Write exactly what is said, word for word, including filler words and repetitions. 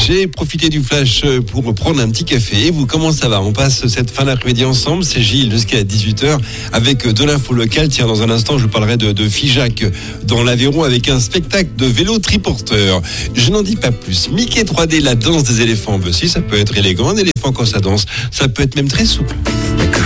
J'ai profité du flash pour prendre un petit café. Et vous, comment ça va? On passe cette fin d'après-midi ensemble. C'est Gilles jusqu'à dix-huit heures avec de l'info locale. Tiens, dans un instant, je parlerai de, de Figeac dans l'Aveyron avec un spectacle de vélo triporteur. Je n'en dis pas plus. Mickey trois D, la danse des éléphants. Ben, si, ça peut être élégant, un éléphant quand ça danse. Ça peut être même très souple.